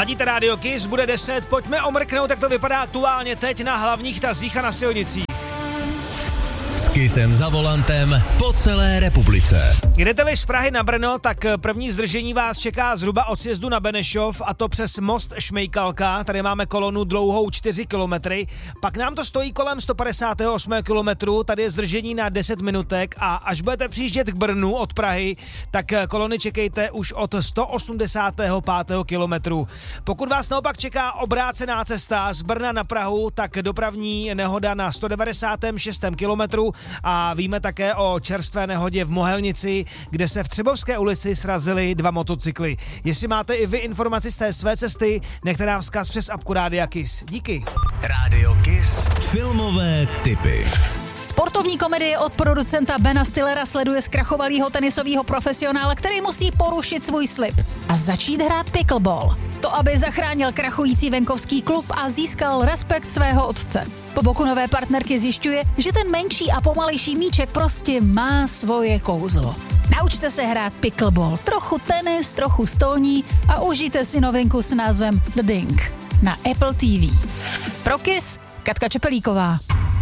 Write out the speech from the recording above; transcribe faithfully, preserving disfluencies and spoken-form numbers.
Ladíte Rádio Kiss, bude deset, pojďme omrknout, jak to vypadá aktuálně teď na hlavních tazích a na silnicích. S Kissem za volantem po celé republice. Jdete-li z Prahy na Brno, tak první zdržení vás čeká zhruba od sjezdu na Benešov, a to přes most Šmejkalka. Tady máme kolonu dlouhou čtyři kilometry. Pak nám to stojí kolem sto padesát osm kilometrů, tady je zdržení na deset minutek, a až budete přijíždět k Brnu od Prahy, tak kolony čekejte už od sto osmdesát pět kilometrů. Pokud vás naopak čeká obrácená cesta z Brna na Prahu, tak dopravní nehoda na sto devadesát šest kilometrů. A víme také o čerstvé nehodě v Mohelnici, kde se v Třebovské ulici srazily dva motocykly. Jestli máte i vy informaci z té své cesty, nechte nám vzkaz přes apku Rádia Kiss. Díky. Rádio Kiss. Filmové tipy. Sportovní komedie od producenta Bena Stillera sleduje zkrachovalýho tenisového profesionála, který musí porušit svůj slib a začít hrát pickleball. To, aby zachránil krachující venkovský klub a získal respekt svého otce. Po boku nové partnerky zjišťuje, že ten menší a pomalejší míček prostě má svoje kouzlo. Naučte se hrát pickleball, trochu tenis, trochu stolní a užijte si novinku s názvem The Dink na Apple T V. Pro Kiss, Katka Čepelíková.